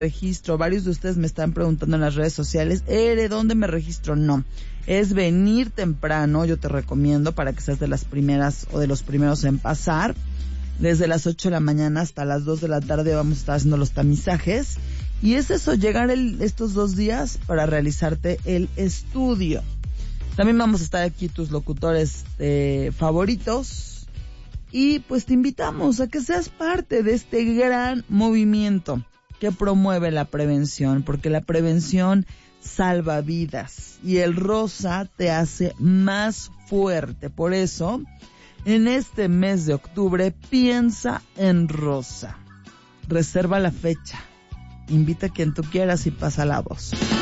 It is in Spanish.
registro. Varios de ustedes me están preguntando en las redes sociales, ¿dónde me registro? No, es venir temprano, yo te recomiendo, para que seas de las primeras o de los primeros en pasar. Desde las 8 de la mañana hasta las 2 de la tarde vamos a estar haciendo los tamizajes. Y es eso, llegar estos 2 días para realizarte el estudio. También vamos a estar aquí tus locutores favoritos. Y pues te invitamos a que seas parte de este gran movimiento que promueve la prevención, porque la prevención salva vidas y el rosa te hace más fuerte. Por eso, en este mes de octubre, piensa en rosa. Reserva la fecha. Invita a quien tú quieras y pasa la voz.